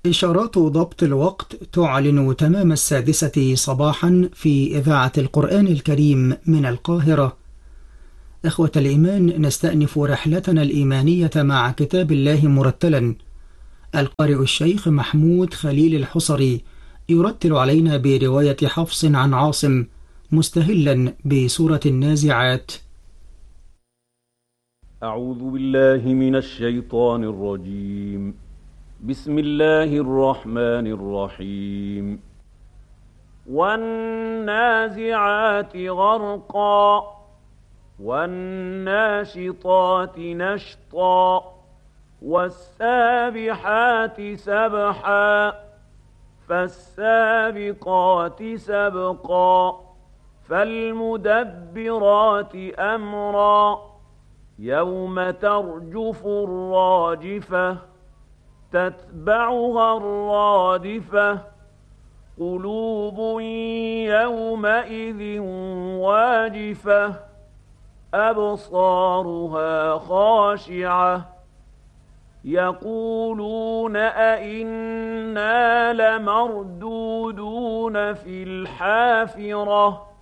إشارات ضبط الوقت تعلن تمام 6:00 صباحا في إذاعة القرآن الكريم من القاهرة. إخوة الإيمان، نستأنف رحلتنا الإيمانية مع كتاب الله مرتلا. القارئ الشيخ محمود خليل الحصري يرتل علينا برواية حفص عن عاصم، مستهلا بسورة النازعات. أعوذ بالله من الشيطان الرجيم. بسم الله الرحمن الرحيم. والنازعات غرقا والناشطات نشطا والسابحات سبحا فالسابقات سبقا فالمدبرات أمرا يوم ترجف الراجفة تتبعها الرادفة قلوب يومئذ واجفة أبصارها خاشعة يقولون أئنا لمردودون في الحافرة